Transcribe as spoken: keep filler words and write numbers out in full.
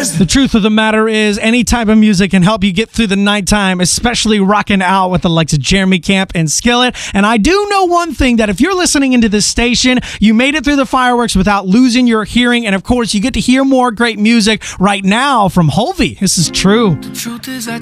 The truth of the matter is, any type of music can help you get through the nighttime, especially rocking out with the likes of Jeremy Camp and Skillet. And I do know one thing, that if you're listening into this station, you made it through the fireworks without losing your hearing. And of course, you get to hear more great music right now from Hulvey. This is true. The truth is I